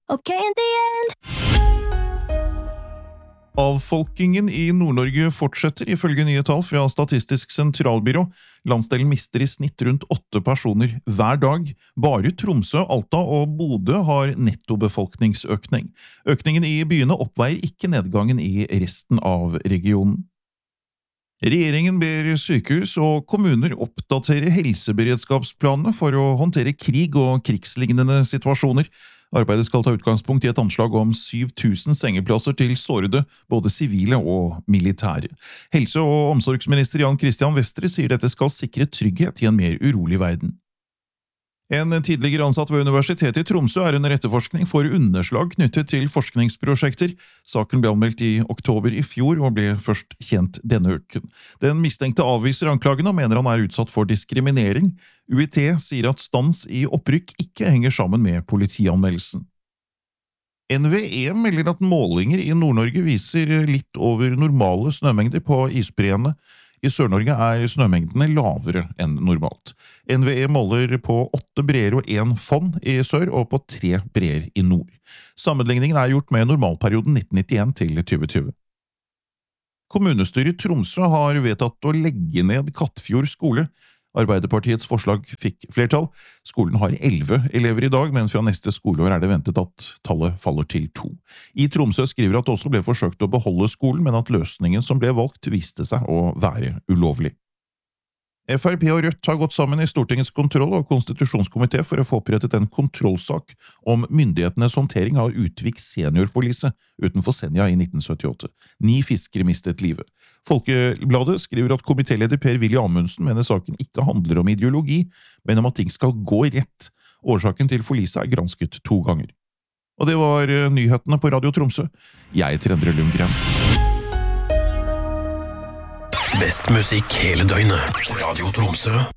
Okay in the end. Avfolkingen i Nord-Norge fortsetter, ifølge nye tall fra Statistisk sentralbyrå. Landsdelen mister i snitt rundt 8 personer hver dag. Bare Tromsø, Alta og Bodø har nettobefolkningsøkning. Økningen i byene oppveier ikke nedgangen i resten av regionen. Regjeringen ber sykehus og kommuner oppdatere helseberedskapsplanene for å håndtere krig og krigslignende situasjoner. Arbeidet skal ta utgangspunkt i et anslag om 7000 sengeplasser til sårede, både sivile og militære. Helse- og omsorgsminister Jan Christian Vestre sier dette skal sikre trygghet i en mer urolig verden. En tidligere ansatt ved Universitetet i Tromsø er under etterforskning for underslag knyttet til forskningsprosjekter. Saken ble anmeldt i oktober i fjor og ble først kjent denne uken. Den mistenkte avviser anklagene og mener han er utsatt for diskriminering. UiT sier at stans i opprykk ikke henger sammen med politianmeldelsen. NVE melder at målinger i Nord-Norge viser litt over normale snømengder på isbreene. I Sør-Norge er snømengdene lavere enn normalt. NVE måler på 8 breer og 1 fonn i sør og på 3 breer i nord. Sammenligningen er gjort med normalperioden 1991 til 2020. Kommunestyret i Tromsø har vedtatt å legge ned Kattfjord skole. Arbeiderpartiets forslag fikk flertall. Skolen har 11 elever i dag, men fra neste skoleår er det ventet at tallet faller til 2. I Tromsø skriver at det også ble forsøkt å beholde skolen, men at løsningen som ble valgt viste seg å være ulovlig. FrP og Rødt har gått sammen i Stortingets kontroll- og konstitusjonskomité for å få opprettet en kontrollsak om myndighetenes håndtering av Utvik seniorforlise utenfor Senja i 1978. 9 fiskere mistet livet. Folkebladet skriver at komitéleder Per-Willy Amundsen mener saken ikke handler om ideologi, men om at ting skal gå rett. Årsaken til forliset er gransket 2 ganger. Og det var nyhetene på Radio Tromsø. Jeg heter Endre Lundgren. Best musikk hele døgnet. Radio Tromsø.